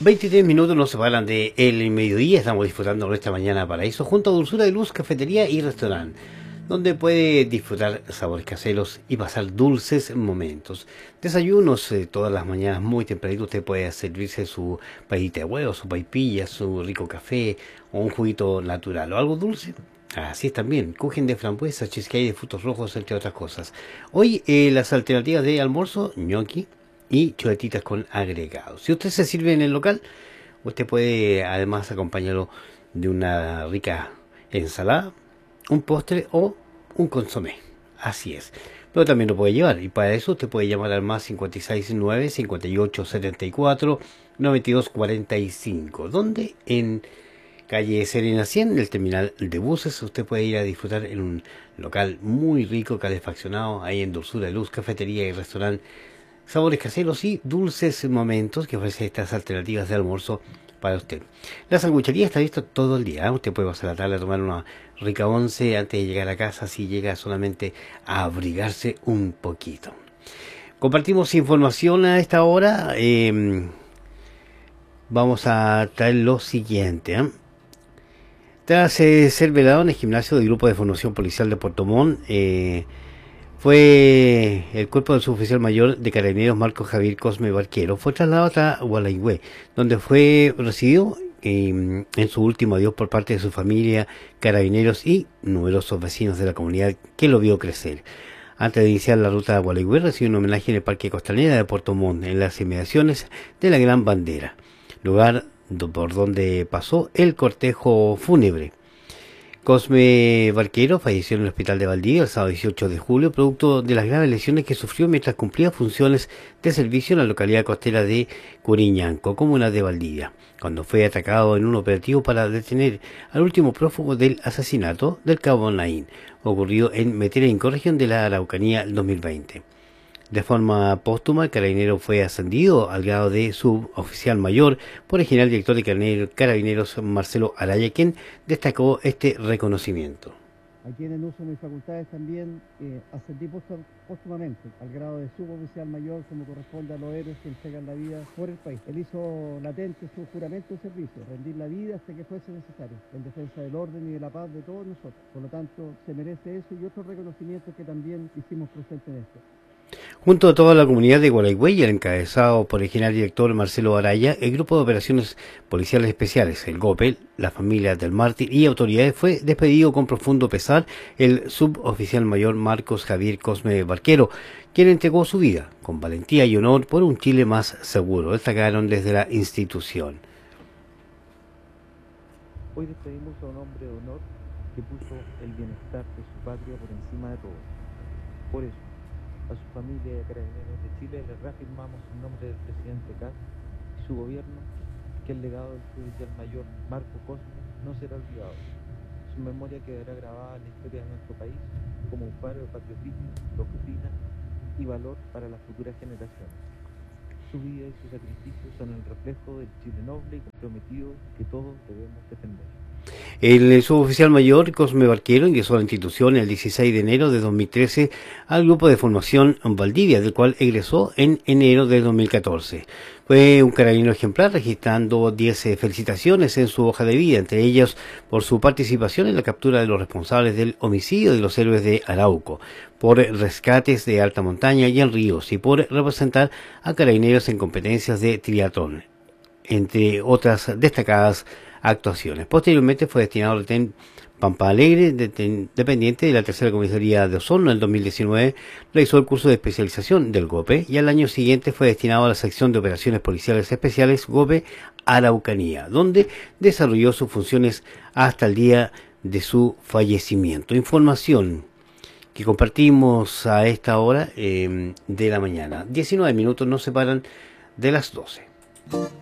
23 minutos nos separan de el mediodía. Estamos disfrutando nuestra mañana paraíso junto a Dulzura de Luz, cafetería y restaurante, donde puede disfrutar sabores caseros y pasar dulces momentos. Desayunos todas las mañanas muy tempranito. Usted puede servirse su paillita de huevo, su paipilla, su rico café o un juguito natural o algo dulce. Así es también, kuchen de frambuesa, cheesecake de frutos rojos, entre otras cosas. Hoy las alternativas de almuerzo, gnocchi y chuletitas con agregados. Si usted se sirve en el local, usted puede además acompañarlo de una rica ensalada, un postre o un consomé. Así es. Pero también lo puede llevar, y para eso usted puede llamar al más 569 58 74 92 45, donde en calle Serena 100, el terminal de buses, usted puede ir a disfrutar en un local muy rico, calefaccionado, ahí en Dulzura de Luz, cafetería y restaurante. Sabores caseros y dulces momentos que ofrece estas alternativas de almuerzo para usted. La sanguchería está lista todo el día. Usted puede pasar la tarde a tomar una rica once antes de llegar a casa, si llega solamente a abrigarse un poquito. Compartimos información a esta hora. Vamos a traer lo siguiente. Tras ser velado en el gimnasio del Grupo de Formación Policial de Puerto Montt, fue el cuerpo del suboficial mayor de Carabineros Marcos Javier Cosme Barquero, fue trasladado hasta Gualeguay, donde fue recibido en su último adiós por parte de su familia, carabineros y numerosos vecinos de la comunidad que lo vio crecer. Antes de iniciar la ruta a Gualeguay, recibió un homenaje en el Parque Costanera de Puerto Montt, en las inmediaciones de la Gran Bandera, lugar por donde pasó el cortejo fúnebre. Cosme Barquero falleció en el hospital de Valdivia el sábado 18 de julio, producto de las graves lesiones que sufrió mientras cumplía funciones de servicio en la localidad costera de Curiñanco, comuna de Valdivia, cuando fue atacado en un operativo para detener al último prófugo del asesinato del cabo Naín, ocurrido en Meterínco, región de la Araucanía, el 2020. De forma póstuma, el carabinero fue ascendido al grado de suboficial mayor por el general director de Carabineros Marcelo Araya, quien destacó este reconocimiento. Aquí en el uso de mis facultades también ascendí póstumamente al grado de suboficial mayor, como corresponde a los héroes que entregan la vida por el país. Él hizo latente su juramento de servicio, rendir la vida hasta que fuese necesario, en defensa del orden y de la paz de todos nosotros. Por lo tanto, se merece eso y otros reconocimientos que también hicimos presente en esto. Junto a toda la comunidad de Gualeguay, encabezado por el general director Marcelo Araya, el Grupo de Operaciones Policiales Especiales, el GOPE, la familia del mártir y autoridades, fue despedido con profundo pesar el suboficial mayor Marcos Javier Cosme Barquero, quien entregó su vida con valentía y honor por un Chile más seguro, destacaron desde la institución. Hoy despedimos a un hombre de honor que puso el bienestar de su patria por encima de todo. Por eso, a su familia y a Carabineros de Chile les reafirmamos en nombre del presidente Kast y su gobierno que el legado del suboficial mayor Marco Cosme no será olvidado. Su memoria quedará grabada en la historia de nuestro país como un faro de patriotismo, doctrina y valor para las futuras generaciones. Su vida y su sacrificio son el reflejo del Chile noble y comprometido que todos debemos defender. El suboficial mayor Cosme Barquero ingresó a la institución el 16 de enero de 2013 al Grupo de Formación Valdivia, del cual egresó en enero de 2014. Fue un carabinero ejemplar, registrando 10 felicitaciones en su hoja de vida, entre ellas por su participación en la captura de los responsables del homicidio de los héroes de Arauco, por rescates de alta montaña y en ríos, y por representar a carabineros en competencias de triatlón, entre otras destacadas actuaciones. Posteriormente fue destinado al retén Pampa Alegre, dependiente de la Tercera Comisaría de Osorno. En el 2019 realizó el curso de especialización del GOPE y al año siguiente fue destinado a la sección de operaciones policiales especiales GOPE Araucanía, donde desarrolló sus funciones hasta el día de su fallecimiento. Información que compartimos a esta hora de la mañana. 19 minutos nos separan de las 12.